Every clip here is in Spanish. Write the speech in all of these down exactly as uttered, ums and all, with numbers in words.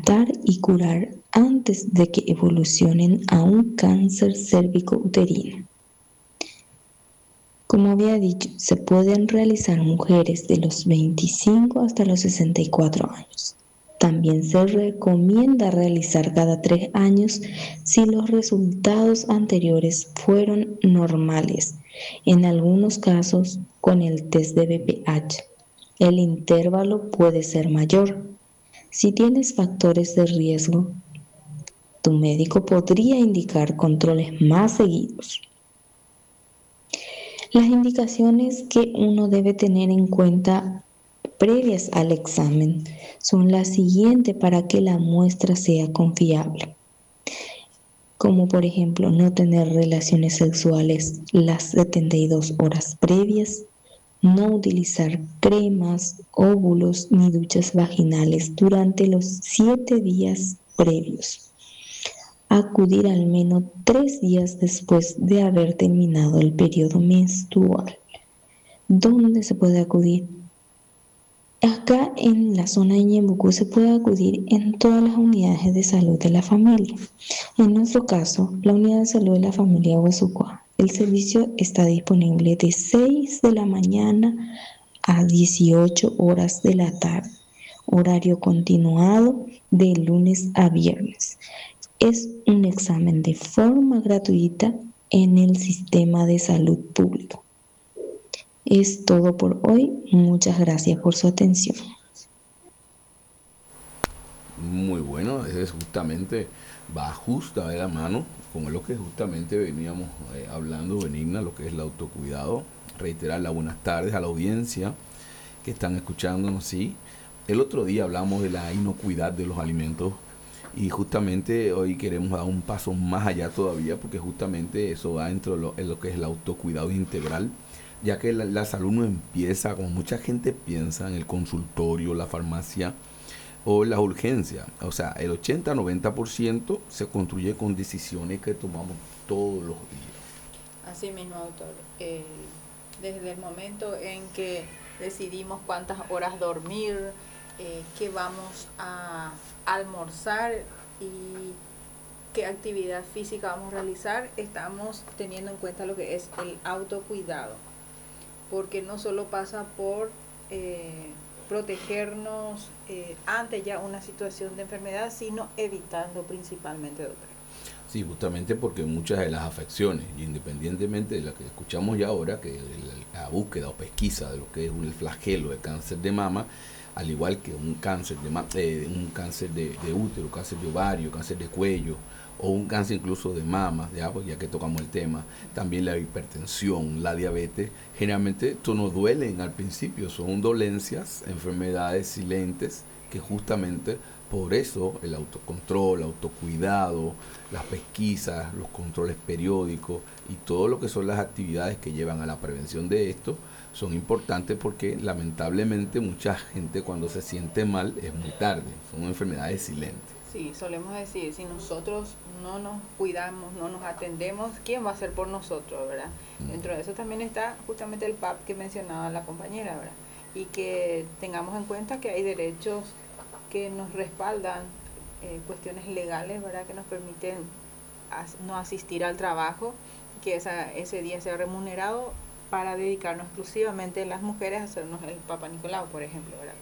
detectar y curar antes de que evolucionen a un cáncer cérvico-uterino. Como había dicho, se pueden realizar mujeres de los veinticinco hasta los sesenta y cuatro años. También se recomienda realizar cada tres años si los resultados anteriores fueron normales, en algunos casos con el test de B P H. El intervalo puede ser mayor. Si tienes factores de riesgo, tu médico podría indicar controles más seguidos. Las indicaciones que uno debe tener en cuenta previas al examen son las siguientes para que la muestra sea confiable, como por ejemplo no tener relaciones sexuales las setenta y dos horas previas, no utilizar cremas, óvulos ni duchas vaginales durante los siete días previos, acudir al menos tres días después de haber terminado el periodo menstrual. ¿Dónde se puede acudir? Acá en la zona de Ñeembucú se puede acudir en todas las unidades de salud de la familia. En nuestro caso, la unidad de salud de la familia Huesucua. El servicio está disponible de seis de la mañana a dieciocho horas de la tarde, horario continuado de lunes a viernes. Es un examen de forma gratuita en el sistema de salud público. Es todo por hoy. Muchas gracias por su atención. Muy bueno, es justamente, va justa de la mano con lo que justamente veníamos eh, hablando, Benigna, lo que es el autocuidado. Reiterar las buenas tardes a la audiencia que están escuchándonos, sí. El otro día hablamos de la inocuidad de los alimentos y justamente hoy queremos dar un paso más allá todavía, porque justamente eso va dentro de lo, en lo que es el autocuidado integral, ya que la, la salud no empieza como mucha gente piensa en el consultorio, la farmacia o la urgencia. O sea, el ochenta a noventa por ciento se construye con decisiones que tomamos todos los días. Así mismo, doctor. Eh, desde el momento en que decidimos cuántas horas dormir, eh, qué vamos a almorzar y qué actividad física vamos a realizar, estamos teniendo en cuenta lo que es el autocuidado, porque no solo pasa por eh, protegernos eh, ante ya una situación de enfermedad, sino evitando principalmente, doctor. Sí, justamente porque muchas de las afecciones, independientemente de lo que escuchamos ya ahora, que la búsqueda o pesquisa de lo que es el flagelo de cáncer de mama, al igual que un cáncer de, eh, un cáncer de, de útero, cáncer de ovario, cáncer de cuello, o un cáncer incluso de mama, ya, pues ya que tocamos el tema, también la hipertensión, la diabetes, generalmente esto nos duelen al principio, son dolencias, enfermedades silentes que justamente por eso el autocontrol, el autocuidado, las pesquisas, los controles periódicos y todo lo que son las actividades que llevan a la prevención de esto son importantes, porque lamentablemente mucha gente cuando se siente mal es muy tarde, son enfermedades silentes. Sí, solemos decir, si nosotros no nos cuidamos, no nos atendemos, ¿quién va a hacer por nosotros, verdad? Mm. Dentro de eso también está justamente el P A P que mencionaba la compañera, ¿verdad? Y que tengamos en cuenta que hay derechos que nos respaldan, eh, cuestiones legales, ¿verdad? Que nos permiten as- no asistir al trabajo, que esa, ese día sea remunerado para dedicarnos exclusivamente las mujeres a hacernos el Papa Nicolau, por ejemplo, ¿verdad?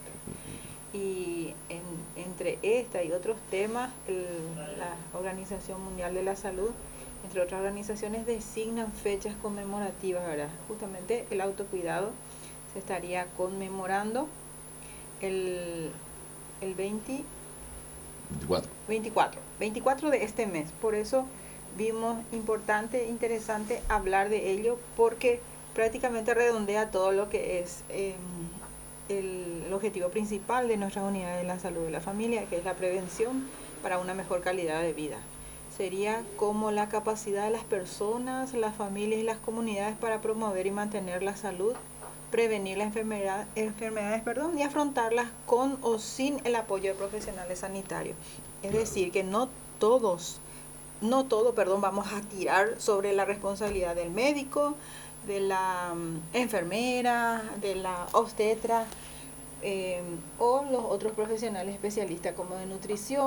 Y en, entre esta y otros temas, el, la Organización Mundial de la Salud, entre otras organizaciones, designan fechas conmemorativas, ¿verdad? Justamente el autocuidado se estaría conmemorando el, el veinte, veinticuatro. veinticuatro, veinticuatro de este mes. Por eso vimos importante, interesante hablar de ello, porque prácticamente redondea todo lo que es eh, el, el objetivo principal de nuestras unidades de la salud de la familia, que es la prevención para una mejor calidad de vida. Sería como la capacidad de las personas, las familias y las comunidades para promover y mantener la salud, prevenir las enfermedad, enfermedades perdón, y afrontarlas con o sin el apoyo de profesionales sanitarios. Es decir, que no todos, no todo, perdón, vamos a tirar sobre la responsabilidad del médico, de la um, enfermera, de la obstetra eh, o los otros profesionales especialistas como de nutrición,